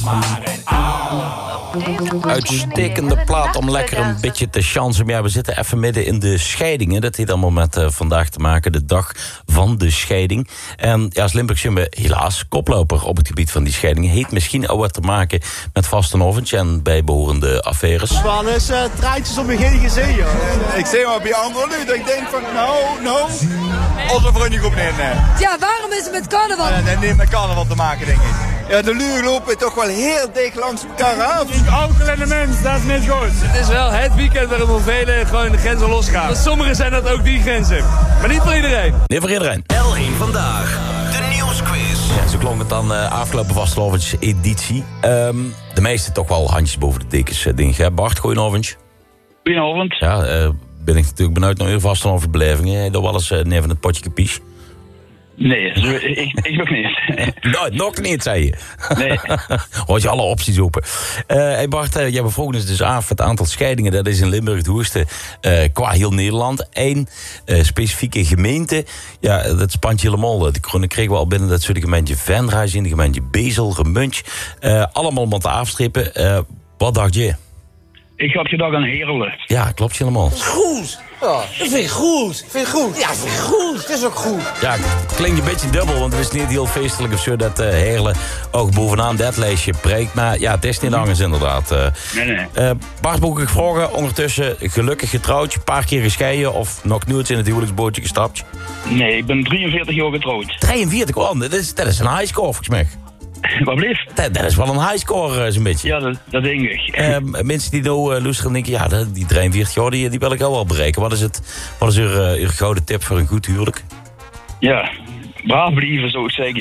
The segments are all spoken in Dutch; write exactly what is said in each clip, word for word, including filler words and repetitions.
maar een oude. Uitstekende plaat om lekker een beetje te chansen. Maar ja, we zitten even midden in de scheidingen. Dat heeft allemaal met uh, vandaag te maken, de dag van de scheiding. En ja, als Limburg zijn we helaas koploper op het gebied van die scheidingen. Heeft misschien ook wat te maken met Vastenhoven en bijbehorende affaires. Van is uh, traantjes op mijn geen gezien, joh. Ik zeg maar bij anderen nu dat ik denk van, nou, nou, onze vriendje komt in. Ja, waarom is het met carnaval? Dat heeft niet met carnaval te maken, denk ik. Ja, de luren lopen toch wel heel dicht langs elkaar af. Ik alcohol en de mens, dat is niet goed. Het is wel het weekend waarin voor velen gewoon de grenzen losgaan. Voor sommigen zijn dat ook die grenzen. Maar niet voor iedereen. Nee, voor iedereen. L één vandaag, de nieuwsquiz. Ja, zo klonk het dan uh, afgelopen Vastenhoven's editie. Um, de meeste toch wel handjes boven de dekens, uh, denk ik. Bart, goedenavond. Goedenavond. Ja, uh, ben ik natuurlijk benieuwd naar uw Vastenhoven beleving. Heb je er wel eens uh, neven het potje kapies? Nee, ik, ik nog niet. No, nog niet, zei je. Nee. Houd je alle opties open. Uh, hey Bart, uh, jij bevroeg ons dus af het aantal scheidingen. Dat is in Limburg het hoogste uh, qua heel Nederland. Eén uh, specifieke gemeente. Ja, dat spant je helemaal. De kronen kregen we al binnen. Dat soort de gemeente Venray in, de gemeente Bezel, Gemunch. Uh, allemaal moeten afstrepen. Uh, wat dacht je? Ik had gedacht aan Heerlen. Ja, klopt je helemaal. Goed. Ja, dat vind ik goed. Vind ik goed. Ja, vind ik goed. Het is ook goed. Ja, het klinkt een beetje dubbel, want het is niet heel feestelijk of zo dat uh, Heerlen ook bovenaan dat lijstje breekt. Maar ja, het is niet anders inderdaad. Uh, nee, nee. Uh, Bart, moet ik vragen, ondertussen gelukkig getrouwd, een paar keer gescheiden of nog nooit in het huwelijksbootje gestapt? Nee, ik ben drieënveertig jaar getrouwd. drieënveertig, oh, dat is, dat is een highscore volgens mij. Wat bleef? Dat, dat is wel een highscore, uh, zo'n beetje. Ja, dat, dat denk ik. Uh, mensen die nou uh, luisteren denken, ja, die drieënveertig jaar, die, die wil ik ook wel bereiken. Wat is, het, wat is uw, uh, uw gouden tip voor een goed huwelijk? Ja, braaf blijven, zou ik zeggen.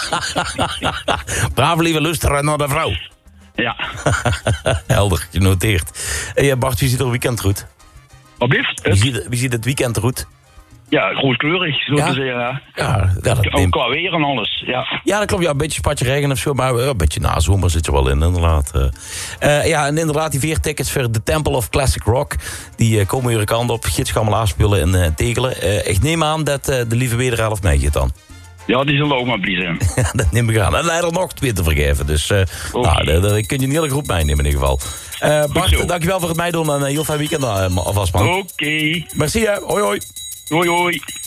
Braaf blijven luisteren naar de vrouw. Ja. Helder, genoteerd. Hey, Bart, wie ziet er het weekend goed? Wat blijft? Wie ziet, wie ziet het weekend er goed? Ja, rooskleurig, zo ja? te zeggen. Ja, ja, ja dat ook qua weer en alles. Ja, ja dat klopt. Ja, een beetje spatje regen of zo, maar uh, een beetje na zomer zit er wel in, inderdaad. Uh, uh, ja, en inderdaad, die vier tickets voor de Temple of Classic Rock, die uh, komen hier kant op. Gids gaan allemaal afspelen in uh, Tegelen. Uh, ik neem aan dat uh, de lieve wederhelft meegaat dan. Ja, die zullen ook maar blij zijn. Dat neem ik aan. En leider nog twee te vergeven. Dus uh, okay. nou, daar kun je een hele groep meenemen in ieder geval. Uh, Bart, dankjewel voor het meedoen en uh, heel fijn weekend uh, alvast, man. Oké. Okay. Merci, hè. Hoi, hoi. Hoi, hoi.